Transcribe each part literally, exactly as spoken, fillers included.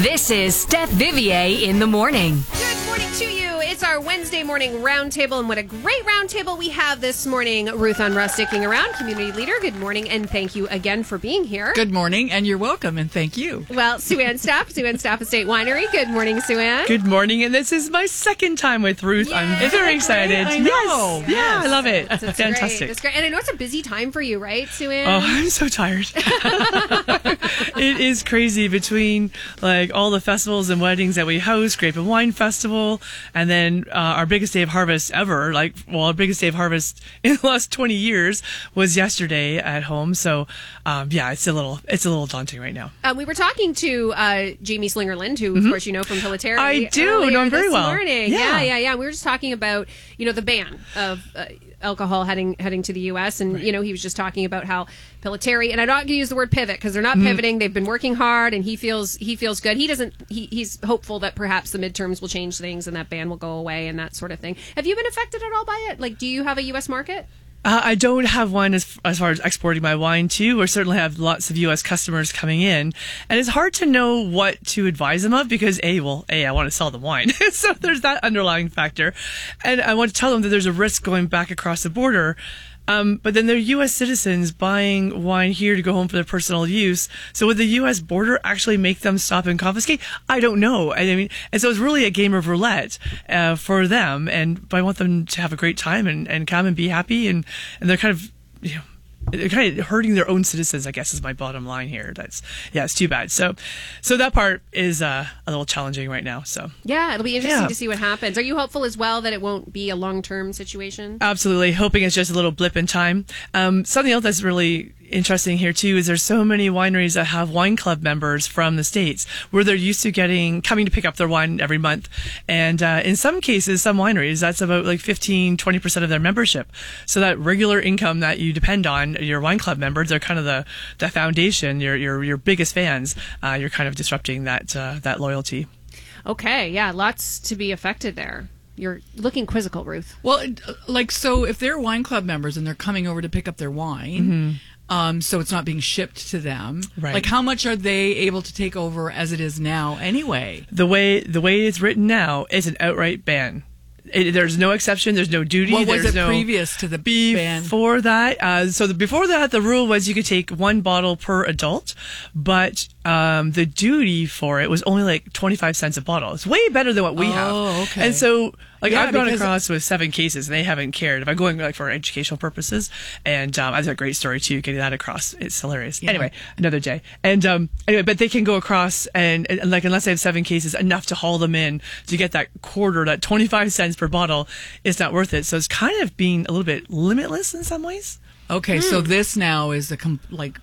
This is Steph Vivier in the morning. Good morning to you. It's our Wednesday morning roundtable, and what a great roundtable we have this morning. Ruth Unruh sticking around, community leader. Good morning, and thank you again for being here. Good morning, and you're welcome, and thank you. Well, Sue-Ann Staff, Sue-Ann Staff Estate Winery. Good morning, Sue-Ann. Good morning, and this is my second time with Ruth. Yay. I'm very excited. I know. Yes. Yeah, I love it. It's, it's Fantastic. Great. It's great. And I know it's a busy time for you, right, Sue-Ann? Oh, I'm so tired. It is crazy between like all the festivals and weddings that we host, Grape and Wine Festival, and then uh, our biggest day of harvest ever. Like, well, our biggest day of harvest in the last twenty years was yesterday at home. So, um, yeah, it's a little, it's a little daunting right now. Um, we were talking to uh, Jamie Slingerland, who, of Mhm. course, you know from Pilotary. I do know him very this well. Morning. Yeah. yeah, yeah, yeah. We were just talking about, you know, the ban of uh, alcohol heading heading to the U S and Right. you know, he was just talking about how Pilotary, and I'm not going to use the word pivot because they're not Mhm. pivoting. They've been working hard, and he feels he feels good. He doesn't. He, he's hopeful that perhaps the midterms will change things and that ban will go away and that sort of thing. Have you been affected at all by it? Like, do you have a U S market? Uh, I don't have one as, as far as exporting my wine to, or certainly have lots of U S customers coming in. And it's hard to know what to advise them of because, A, well, A, I want to sell them wine. So there's that underlying factor. And I want to tell them that there's a risk going back across the border. Um, but then they're U S citizens buying wine here to go home for their personal use. So would the U S border actually make them stop and confiscate? I don't know. I mean, and so it's really a game of roulette uh, for them. And but I want them to have a great time and, and come and be happy. And, and they're kind of, you know, they're kind of hurting their own citizens, I guess, is my bottom line here. That's, yeah, it's too bad. So, so that part is uh, a little challenging right now. So, Yeah, it'll be interesting Yeah. to see what happens. Are you hopeful as well that it won't be a long-term situation? absolutely. Hoping it's just a little blip in time. Um, something else that's really interesting here too is there's so many wineries that have wine club members from the States where they're used to getting, coming to pick up their wine every month. And, uh, in some cases, some wineries, that's about like fifteen, twenty percent of their membership. So that regular income that you depend on, your wine club members, they're kind of the, the foundation, your, your, your biggest fans. Uh, you're kind of disrupting that, uh, that loyalty. Okay, yeah, lots to be affected there. You're looking quizzical, Ruth. Well, it- like, so if they're wine club members and they're coming over to pick up their wine, um, so it's not being shipped to them, Right. like, how much are they able to take over as it is now anyway? The way, the way it's written now is an outright ban. It, there's no exception. There's no duty. What was there's it no, previous to the ban? Before that, uh, so the, before that, the rule was you could take one bottle per adult, but um, the duty for it was only like twenty-five cents a bottle. It's way better than what we Oh, have. okay. And so, like, Yeah, I've gone because- across with seven cases, and they haven't cared. If I'm going like for educational purposes, and um, that's a great story too, getting that across. It's hilarious. Yeah. Anyway, another day. And um, anyway, but they can go across, and, and like unless they have seven cases, enough to haul them in to get that quarter, that twenty-five cents per bottle. It's not worth it. So it's kind of being a little bit limitless in some ways. Okay, so this now is a com- like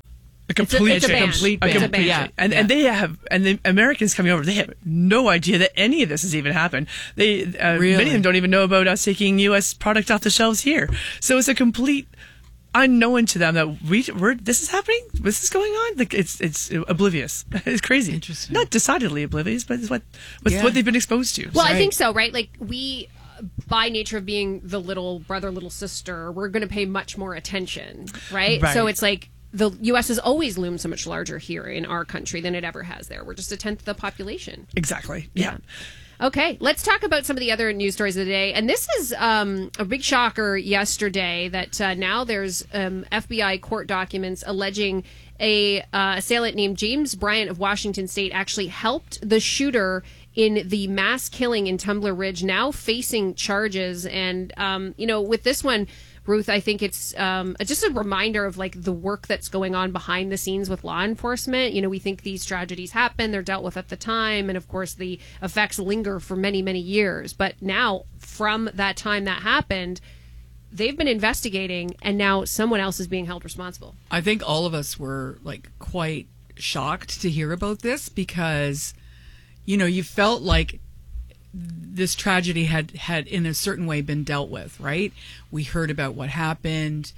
A complete, it's a ban. complete It's a ban. ban. Yeah, and yeah. and they have, and the Americans coming over, they have no idea that any of this has even happened. They uh, Really? many of them don't even know about us taking U S product off the shelves here. So it's a complete unknown to them that we we're this is happening. This is going on. Like it's it's oblivious. It's crazy. Interesting. Not decidedly oblivious, but it's what what's Yeah. what they've been exposed to. Well, I Right. think so, right? Like, we, uh, by nature of being the little brother, little sister, we're going to pay much more attention, right? Right. So it's like the U S has always loomed so much larger here in our country than it ever has there. We're just a tenth of the population. Exactly. Yeah. Okay, let's talk about some of the other news stories of the day. And this is um, a big shocker yesterday that uh, now there's um, F B I court documents alleging a uh, assailant named James Bryant of Washington State actually helped the shooter in the mass killing in Tumbler Ridge, now facing charges. And, um, you know, with this one, Ruth, I think it's um, just a reminder of like the work that's going on behind the scenes with law enforcement. You know, we think these tragedies happen, they're dealt with at the time, and of course the effects linger for many, many years. But now, from that time that happened, they've been investigating, and now someone else is being held responsible. I think all of us were like quite shocked to hear about this because, you know, you felt like this tragedy had, had in a certain way been dealt with, right? We heard about what happened.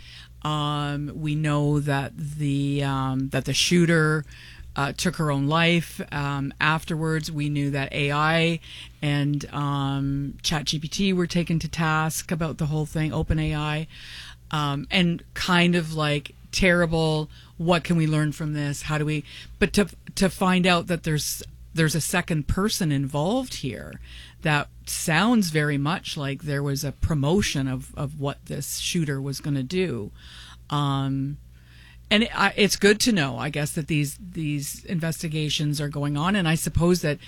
Um, we know that the um, that the shooter uh, took her own life. Um, afterwards, we knew that A I and um, ChatGPT were taken to task about the whole thing, OpenAI, um, and kind of like terrible. What can we learn from this? How do we? But to to find out that there's there's a second person involved here that sounds very much like there was a promotion of, of what this shooter was going to do. Um, and it, I, it's good to know, I guess, that these these investigations are going on. And I suppose that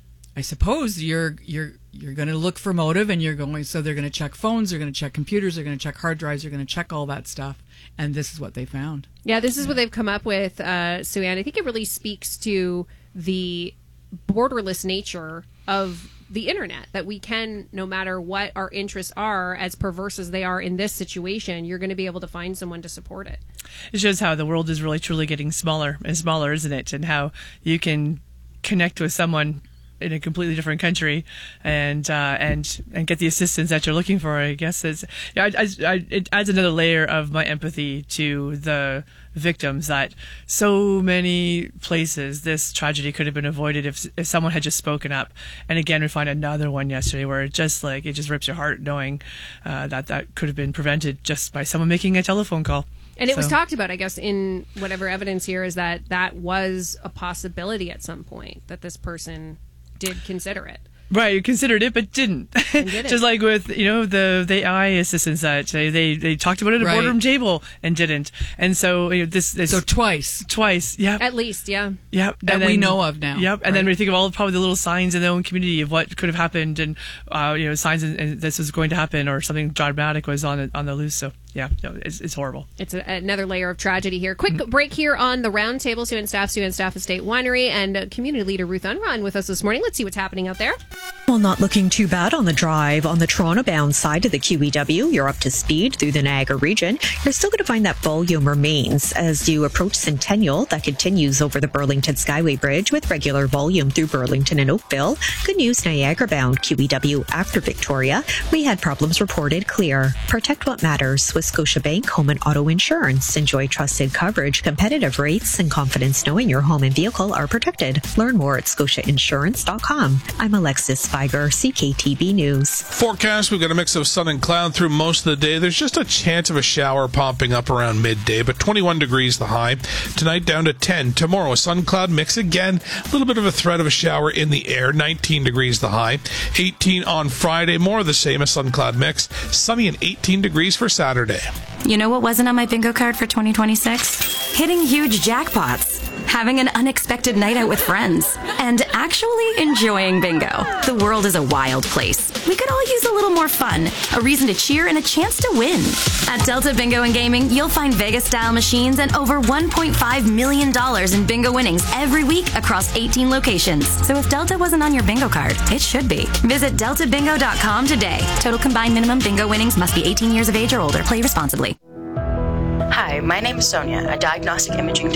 I suppose you're you're you're going to look for motive, and you're going so they're going to check phones, they're going to check computers, they're going to check hard drives, they're going to check all that stuff, and this is what they found. Yeah, this is what they've come up with, uh, Sue Ann. I think it really speaks to the borderless nature of the internet, that we can, no matter what our interests are, as perverse as they are in this situation, you're going to be able to find someone to support it. It shows how the world is really truly getting smaller and smaller, isn't it? And how you can connect with someone in a completely different country and uh, and and get the assistance that you're looking for. I guess it's, yeah, I, I, I, it adds another layer of my empathy to the victims, that so many places this tragedy could have been avoided if if someone had just spoken up. And again, we find another one yesterday where it just like it just rips your heart knowing uh, that that could have been prevented just by someone making a telephone call. And it so. was talked about, I guess, in whatever evidence here is that that was a possibility at some point, that this person did consider it. Right, you considered it, but didn't. didn't. Just like with, you know, the the A I assistants that they they, they talked about it at a Right. boardroom table and didn't. And so you know, this, this So twice. twice, yeah, At least, yeah. yep, That and we then- know of now. Yep, and right? then we think of all probably the little signs in their own community of what could have happened, and uh, you know, signs and, and this was going to happen, or something dramatic was on the, on the loose. So yeah, no, it's, it's horrible. It's a, another layer of tragedy here. Quick break here on the Roundtable. Sue and Staff, Sue and Staff Estate Winery, and uh, community leader Ruth Unrun with us this morning. Let's see what's happening out there. Well, not looking too bad on the drive. On the Toronto-bound side of the Q E W, you're up to speed through the Niagara region. You're still going to find that volume remains as you approach Centennial. That continues over the Burlington Skyway Bridge with regular volume through Burlington and Oakville. Good news, Niagara-bound Q E W after Victoria. We had problems reported clear. Protect what matters with Scotiabank Home and Auto Insurance. Enjoy trusted coverage, competitive rates, and confidence knowing your home and vehicle are protected. Learn more at scotia insurance dot com. I'm Alexis Feiger, C K T B News. Forecast, we've got a mix of sun and cloud through most of the day. There's just a chance of a shower popping up around midday, but twenty-one degrees the high. Tonight down to ten. Tomorrow a sun cloud mix again. A little bit of a threat of a shower in the air. nineteen degrees the high. eighteen on Friday. More of the same, a sun cloud mix. Sunny and eighteen degrees for Saturday. You know what wasn't on my bingo card for twenty twenty-six? Hitting huge jackpots, having an unexpected night out with friends, and actually enjoying bingo. The world is a wild place. We could all use a little more fun, a reason to cheer, and a chance to win. At Delta Bingo and Gaming, you'll find Vegas-style machines and over one point five million dollars in bingo winnings every week across eighteen locations. So if Delta wasn't on your bingo card, it should be. Visit delta bingo dot com today. Total combined minimum bingo winnings must be eighteen years of age or older. Play responsibly. Hi, my name is Sonia, a diagnostic imaging